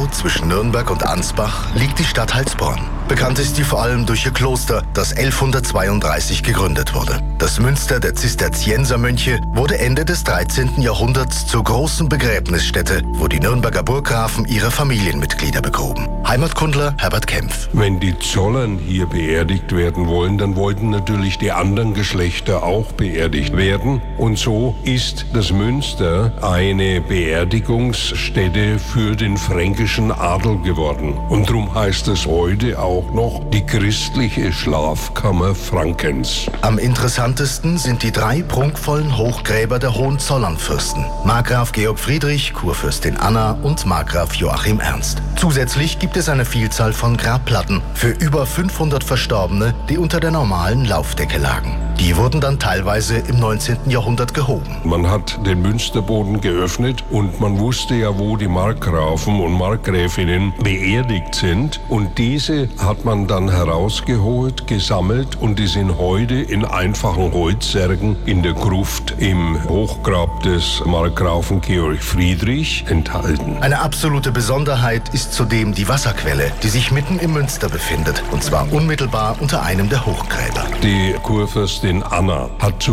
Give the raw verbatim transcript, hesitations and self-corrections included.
Kreuzung zwischen Nürnberg und Ansbach liegt die Stadt Heilsbronn. Bekannt ist sie vor allem durch ihr Kloster, das elfhundertzweiunddreißig gegründet wurde. Das Münster der Zisterziensermönche wurde Ende des dreizehnten Jahrhunderts zur großen Begräbnisstätte, wo die Nürnberger Burggrafen ihre Familienmitglieder begruben. Heimatkundler Herbert Kempf. Wenn die Zollern hier beerdigt werden wollen, dann wollten natürlich die anderen Geschlechter auch beerdigt werden. Und so ist das Münster eine Beerdigungsstätte für den fränkischen Adel geworden. Und darum heißt es heute auch noch die christliche Schlafkammer Frankens. Am interessantesten sind die drei prunkvollen Hochgräber der Hohenzollernfürsten: Markgraf Georg Friedrich, Kurfürstin Anna und Markgraf Joachim Ernst. Zusätzlich gibt es eine Vielzahl von Grabplatten für über fünfhundert Verstorbene, die unter der normalen Laufdecke lagen. Die wurden dann teilweise im neunzehnten Jahrhundert gehoben. Man hat den Münsterboden geöffnet und man wusste ja, wo die Markgrafen und Markgräfinnen beerdigt sind. Und diese hat man dann herausgeholt, gesammelt und die sind heute in einfachen Holzsärgen in der Gruft im Hochgrab des Markgrafen Georg Friedrich enthalten. Eine absolute Besonderheit ist zudem die Wasserquelle, die sich mitten im Münster befindet, und zwar unmittelbar unter einem der Hochgräber. Die Kurfürstin Anna hat zu